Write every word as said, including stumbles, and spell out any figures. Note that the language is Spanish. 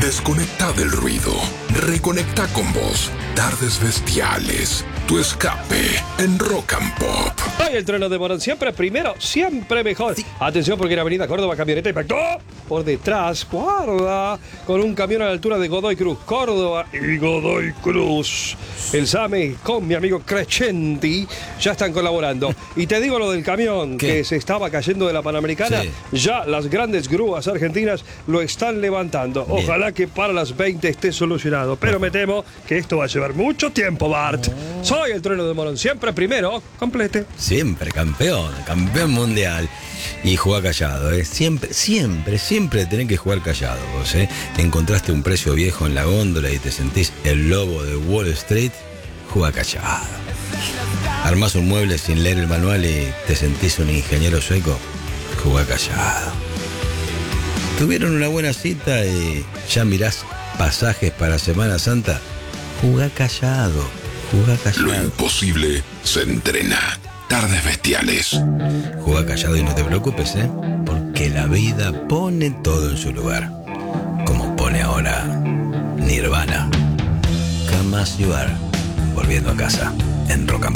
Desconecta del ruido. Reconecta con vos. Tardes Bestiales. Tu escape en Rock and Pop. Hoy el trueno de Morón, siempre primero, siempre mejor. Sí. Atención porque en Avenida Córdoba camioneta impactó por detrás, guarda, con un camión a la altura de Godoy Cruz, Córdoba y Godoy Cruz. El SAME con mi amigo Crescenti ya están colaborando. Y te digo lo del camión ¿Qué? que se estaba cayendo de la Panamericana, sí. ya las grandes grúas argentinas lo están levantando. Bien. Ojalá que para las veinte esté solucionado, pero me temo que esto va a llevar mucho tiempo, Bart. Oh. Soy el trueno de Morón, siempre primero, complete. Siempre campeón, campeón mundial. Y juega callado, ¿eh? Siempre, siempre, siempre tenés que jugar callado vos, ¿eh? Encontraste un precio viejo en la góndola y te sentís el lobo de Wall Street, juega callado. Armás un mueble sin leer el manual y te sentís un ingeniero sueco, juega callado. Tuvieron una buena cita y ya mirás pasajes para Semana Santa, juega callado. Lo imposible se entrena. Tardes Bestiales. Juega callado y no te preocupes, ¿eh? Porque la vida pone todo en su lugar. Como pone ahora Nirvana. Come as you are. Volviendo a casa en Rock and